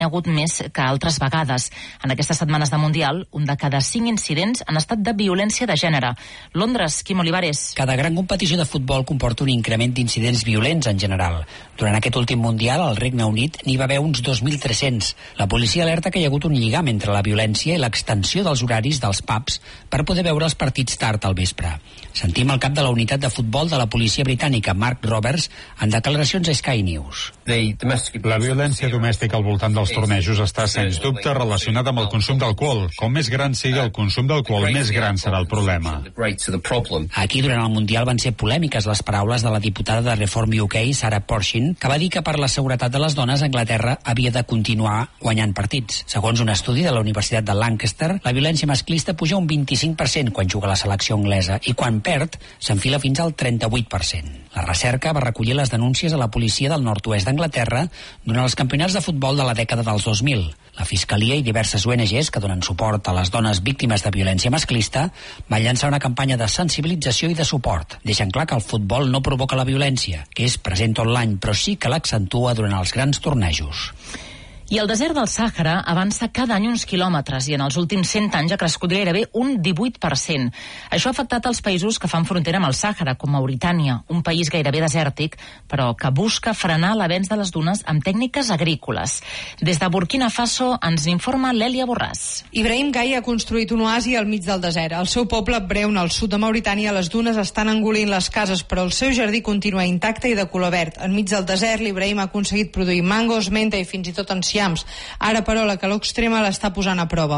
ha hagut més que altres vegades. En aquestes setmanes de Mundial, un de cada 5 incidents han estat de violència de gènere. Londres, Quim Olivares. Cada gran competició de futbol comporta un increment d'incidents violents en general. Durant aquest últim Mundial, al Regne Unit, n'hi va haver uns 2.300. La policia alerta que hi ha hagut un lligam entre la violència i l'extensió dels horaris dels pubs per poder veure els partits tard al vespre. Sentim el cap de la unitat de futbol de la policia britànica, Mark Roberts, en declaracions a Sky News. La violència domèstica al voltant dels tornejos està, sens dubte, relacionada amb el consum d'alcohol. Com més gran sigui el consum d'alcohol, més gran serà el problema. Aquí, durant el Mundial, van ser polèmiques les paraules de la diputada de Reform UK, Sarah Porchin, que va dir que per la seguretat de les dones, Anglaterra havia de continuar guanyant partits. Segons un estudi de la Universitat de Lancaster, la violència masclista puja un 25% quan juga a la selecció anglesa i quan perd s'enfila fins al 38%. La recerca va recollir les denúncies a la policia del nord-oest d'Anglaterra durant els campionats de futbol de la dècada dels 2000. La Fiscalia i diverses ONGs que donen suport a les dones víctimes de violència masclista van llançar una campanya de sensibilització i de suport. Deixen clar que el futbol no provoca la violència, que és present tot l'any, però sí que l'accentua durant els grans tornejos. I el desert del Sàhara avança cada any uns quilòmetres i en els últims 100 anys ha crescut gairebé un 18%. Això ha afectat els països que fan frontera amb el Sàhara, com Mauritània, un país gairebé desèrtic, però que busca frenar l'avenç de les dunes amb tècniques agrícoles. Des de Burkina Faso ens informa l'Èlia Borràs. Ibrahim Gai ha construït un oasi al mig del desert. Al seu poble, Breun, al sud de Mauritània, les dunes estan engolint les cases, però el seu jardí continua intacte i de color verd. Enmig del desert, l'Ibrahim ha aconseguit produir mangos, menta i fins i tot enciams. Ara, però, la calor extrema l'està posant a prova.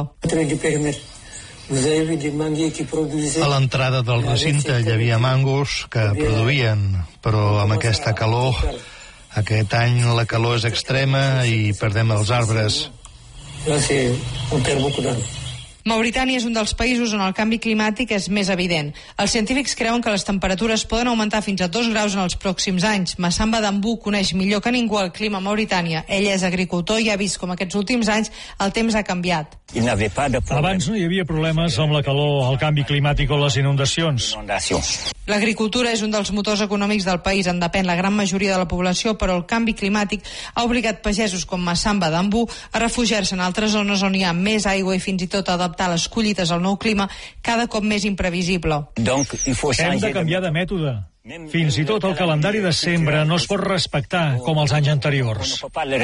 A l'entrada del recinte hi havia mangos que produïen, però amb aquesta calor, aquest any la calor és extrema i perdem els arbres. Mauritània és un dels països on el canvi climàtic és més evident. Els científics creuen que les temperatures poden augmentar fins a 2 graus en els pròxims anys. Massamba Dambou coneix millor que ningú el clima a Mauritània. Ell és agricultor i ha vist com aquests últims anys el temps ha canviat. Abans no hi havia problemes amb la calor, el canvi climàtic o les inundacions. L'agricultura és un dels motors econòmics del país, en depèn la gran majoria de la població, però el canvi climàtic ha obligat pagesos com Massamba Dambou a refugiar-se en altres zones on hi ha més aigua i fins i tot a adaptar les collites al nou clima cada cop més imprevisible. Hem de canviar de mètode. Fins i tot el calendari de sembra no es pot respectar com els anys anteriors.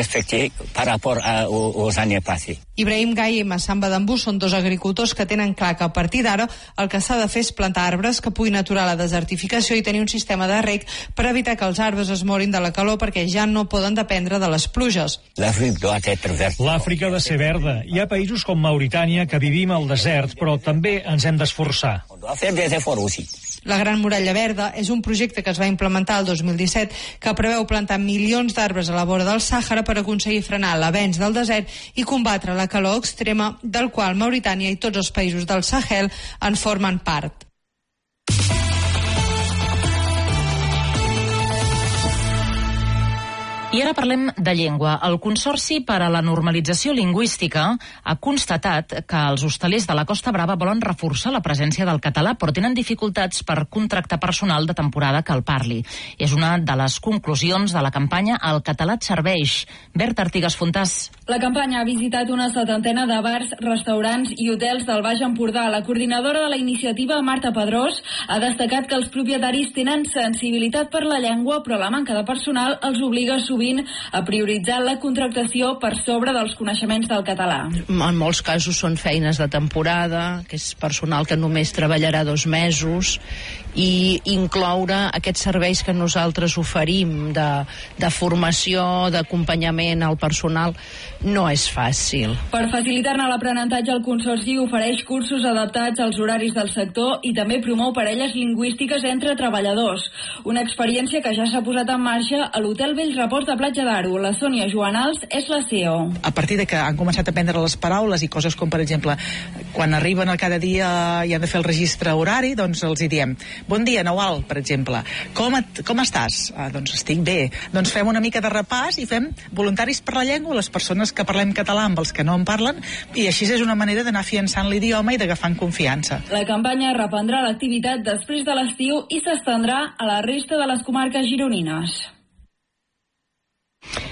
Ibrahim Gai i Massamba Dambou són dos agricultors que tenen clar que a partir d'ara el que s'ha de fer és plantar arbres que puguin aturar la desertificació i tenir un sistema de reg per evitar que els arbres es morin de la calor perquè ja no poden dependre de les pluges. L'Àfrica ha de ser verda. Hi ha països com Mauritània que vivim al desert, però també ens hem d'esforçar. La Gran Muralla Verda és un projecte que es va implementar el 2017 que preveu plantar milions d'arbres a la vora del Sàhara per aconseguir frenar l'avenç del desert i combatre la calor extrema del qual Mauritània i tots els països del Sahel en formen part. I ara parlem de llengua. El Consorci per a la Normalització Lingüística ha constatat que els hostalers de la Costa Brava volen reforçar la presència del català, però tenen dificultats per contractar personal de temporada que el parli. És una de les conclusions de la campanya El català et serveix. Berta Artigas Fontàs. La campanya ha visitat una 70 de bars, restaurants i hotels del Baix Empordà. La coordinadora de la iniciativa, Marta Pedrós, ha destacat que els propietaris tenen sensibilitat per la llengua, però la manca de personal els obliga sovint a prioritzar la contractació per sobre dels coneixements del català. En molts casos són feines de temporada, que és personal que només treballarà 2 mesos, i incloure aquests serveis que nosaltres oferim de formació, d'acompanyament al personal, no és fàcil. Per facilitar-ne l'aprenentatge, el Consorci ofereix cursos adaptats als horaris del sector i també promou parelles lingüístiques entre treballadors. Una experiència que ja s'ha posat en marxa a l'Hotel Bells Reports de Platja d'Aro. La Sònia Joanals és la CEO. A partir de que han començat a aprendre les paraules i coses com, per exemple, quan arriben a cada dia i han de fer el registre horari, doncs els hi diem: bon dia, Nawal, per exemple. Com estàs? Doncs estic bé. Doncs fem una mica de repàs i fem voluntaris per la llengua, les persones que parlem català amb els que no en parlen, i així és una manera d'anar afiançant l'idioma i d'agafar confiança. La campanya reprendrà l'activitat després de l'estiu i s'estendrà a la resta de les comarques gironines.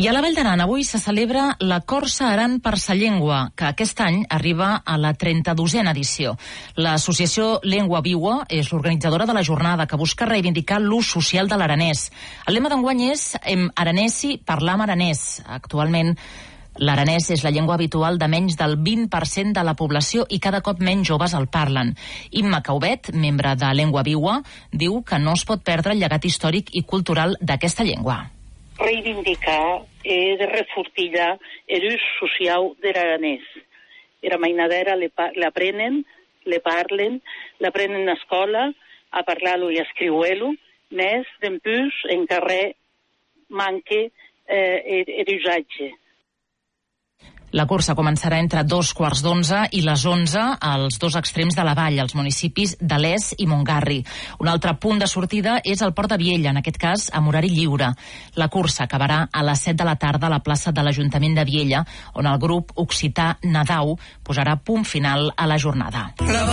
I a la Vall d'Aran avui se celebra la Corsa Aran per sa Llengua, que aquest any arriba a la 32a edició. L'associació Llengua Viua és l'organitzadora de la jornada, que busca reivindicar l'ús social de l'aranès. El lema d'enguany és "Em aranesi, parlam aranès". Actualment, l'aranès és la llengua habitual de menys del 20% de la població i cada cop menys joves el parlen. Imma Caubet, membre de Llengua Viua, diu que no es pot perdre el llegat històric i cultural d'aquesta llengua. Reivindicar e de refortillar l'ús social de l'aranès. Era mainadera l'aprenen, le parlen, l'aprenen a escola, a parlar-lo i a escriure-lo, més d'empús en carrer manque l'usatge. La cursa començarà entre 2:15 i les 11 als dos extrems de la vall, als municipis de Les i Montgarri. Un altre punt de sortida és el Port de Viella, en aquest cas amb horari lliure. La cursa acabarà a les 7 de la tarda a la plaça de l'Ajuntament de Viella, on el grup occità Nadau posarà punt final a la jornada.